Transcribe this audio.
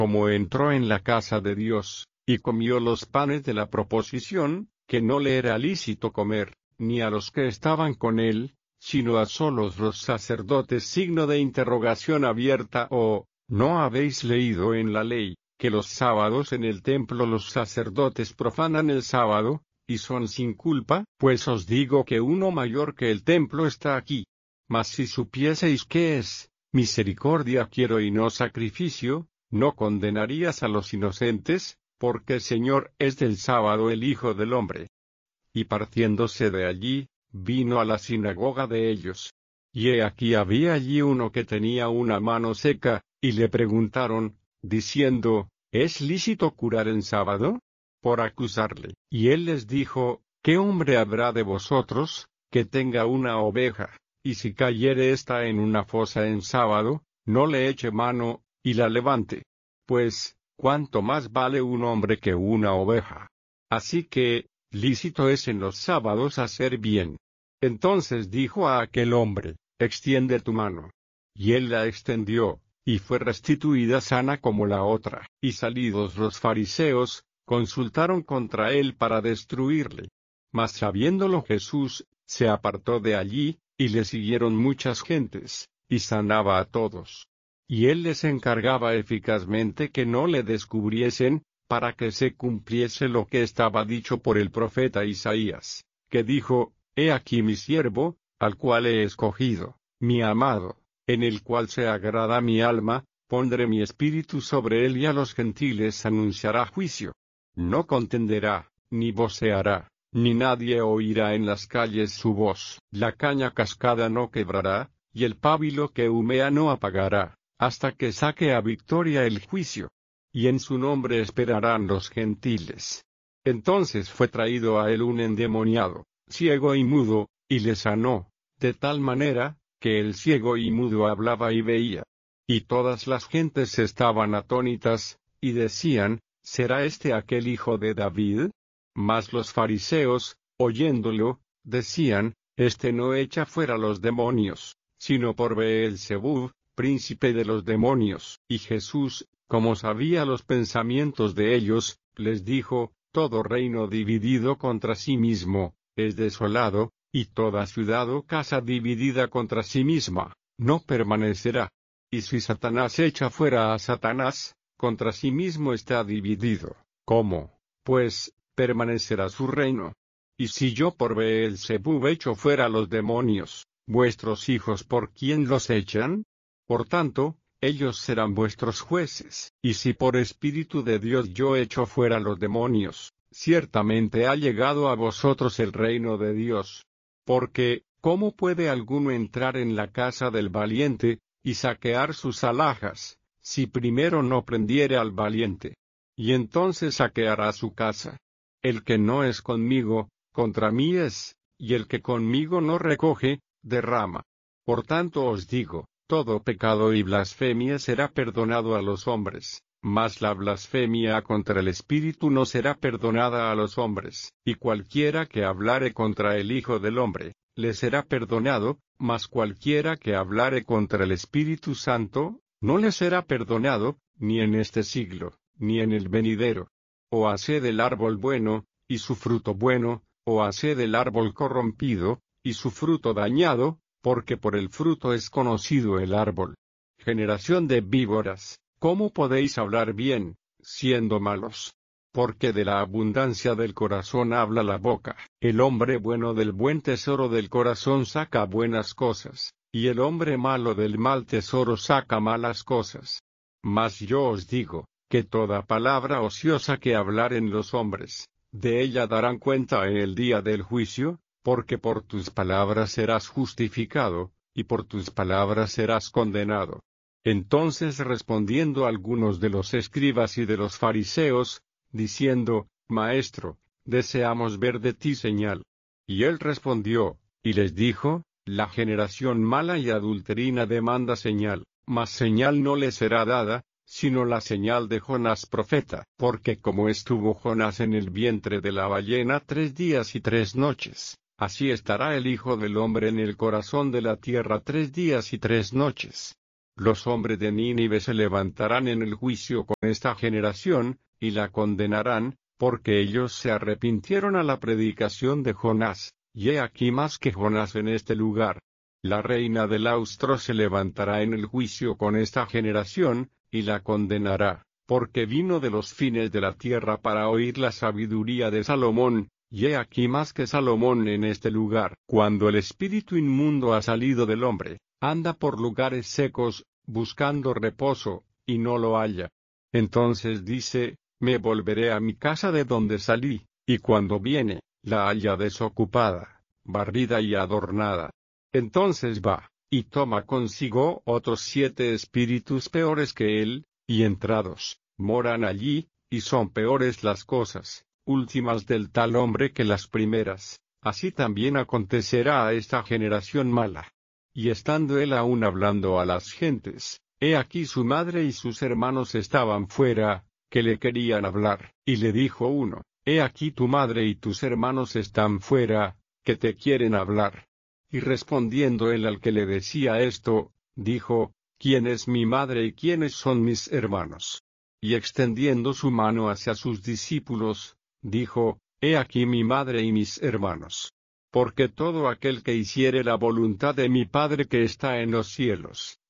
como entró en la casa de Dios, y comió los panes de la proposición, que no le era lícito comer, ni a los que estaban con él, sino a solos los sacerdotes. Signo de interrogación abierta. ¿No habéis leído en la ley, que los sábados en el templo los sacerdotes profanan el sábado, y son sin culpa? Pues os digo que uno mayor que el templo está aquí. Mas si supieseis qué es, misericordia quiero y no sacrificio, no condenarías a los inocentes, porque el Señor es del sábado el Hijo del Hombre. Y partiéndose de allí, vino a la sinagoga de ellos. Y he aquí había allí uno que tenía una mano seca, y le preguntaron, diciendo, ¿es lícito curar en sábado? Por acusarle. Y él les dijo, ¿qué hombre habrá de vosotros, que tenga una oveja, y si cayere ésta en una fosa en sábado, no le eche mano, y la levante? Pues, ¿cuánto más vale un hombre que una oveja? Así que, lícito es en los sábados hacer bien. Entonces dijo a aquel hombre, extiende tu mano. Y él la extendió, y fue restituida sana como la otra. Y salidos los fariseos, consultaron contra él para destruirle. Mas sabiéndolo Jesús, se apartó de allí, y le siguieron muchas gentes, y sanaba a todos. Y él les encargaba eficazmente que no le descubriesen, para que se cumpliese lo que estaba dicho por el profeta Isaías, que dijo, He aquí mi siervo, al cual he escogido, mi amado, en el cual se agrada mi alma, pondré mi espíritu sobre él y a los gentiles anunciará juicio. No contenderá, ni voceará, ni nadie oirá en las calles su voz. La caña cascada no quebrará, y el pábilo que humea no apagará, hasta que saque a victoria el juicio. Y en su nombre esperarán los gentiles. Entonces fue traído a él un endemoniado, ciego y mudo, y le sanó, de tal manera, que el ciego y mudo hablaba y veía. Y todas las gentes estaban atónitas, y decían, ¿será este aquel hijo de David? Mas los fariseos, oyéndolo, decían, Este no echa fuera los demonios, sino por Beelzebub, príncipe de los demonios. Y Jesús, como sabía los pensamientos de ellos, les dijo, Todo reino dividido contra sí mismo, es desolado, y toda ciudad o casa dividida contra sí misma, no permanecerá. Y si Satanás echa fuera a Satanás, contra sí mismo está dividido. ¿Cómo, pues, permanecerá su reino? Y si yo por Beelzebub echo fuera los demonios, vuestros hijos ¿por quién los echan? Por tanto, ellos serán vuestros jueces. Y si por Espíritu de Dios yo echo fuera los demonios, ciertamente ha llegado a vosotros el reino de Dios. Porque, ¿cómo puede alguno entrar en la casa del valiente, y saquear sus alhajas, si primero no prendiere al valiente? Y entonces saqueará su casa. El que no es conmigo, contra mí es, y el que conmigo no recoge, derrama. Por tanto os digo, todo pecado y blasfemia será perdonado a los hombres, mas la blasfemia contra el Espíritu no será perdonada a los hombres. Y cualquiera que hablare contra el Hijo del Hombre, le será perdonado, mas cualquiera que hablare contra el Espíritu Santo, no le será perdonado, ni en este siglo, ni en el venidero. O haced el árbol bueno, y su fruto bueno, o haced el árbol corrompido, y su fruto dañado, porque por el fruto es conocido el árbol. Generación de víboras, ¿cómo podéis hablar bien, siendo malos? Porque de la abundancia del corazón habla la boca. El hombre bueno del buen tesoro del corazón saca buenas cosas, y el hombre malo del mal tesoro saca malas cosas. Mas yo os digo, que toda palabra ociosa que hablaren los hombres, de ella darán cuenta en el día del juicio, porque por tus palabras serás justificado, y por tus palabras serás condenado. Entonces respondiendo algunos de los escribas y de los fariseos, diciendo, Maestro, deseamos ver de ti señal. Y él respondió, y les dijo, La generación mala y adulterina demanda señal, mas señal no le será dada, sino la señal de Jonás profeta. Porque como estuvo Jonás en el vientre de la ballena 3 días y 3 noches, así estará el Hijo del Hombre en el corazón de la tierra 3 días y 3 noches. Los hombres de Nínive se levantarán en el juicio con esta generación, y la condenarán, porque ellos se arrepintieron a la predicación de Jonás, y he aquí más que Jonás en este lugar. La reina del austro se levantará en el juicio con esta generación, y la condenará, porque vino de los fines de la tierra para oír la sabiduría de Salomón, y he aquí más que Salomón en este lugar. Cuando el espíritu inmundo ha salido del hombre, anda por lugares secos, buscando reposo, y no lo halla. Entonces dice, me volveré a mi casa de donde salí, y cuando viene, la halla desocupada, barrida y adornada. Entonces va, y toma consigo otros 7 espíritus peores que él, y entrados, moran allí, y son peores las cosas últimas del tal hombre que las primeras. Así también acontecerá a esta generación mala. Y estando él aún hablando a las gentes, he aquí su madre y sus hermanos estaban fuera, que le querían hablar, y le dijo uno, he aquí tu madre y tus hermanos están fuera, que te quieren hablar. Y respondiendo él al que le decía esto, dijo, ¿quién es mi madre y quiénes son mis hermanos? Y extendiendo su mano hacia sus discípulos, dijo, he aquí mi madre y mis hermanos. Porque todo aquel que hiciere la voluntad de mi Padre que está en los cielos,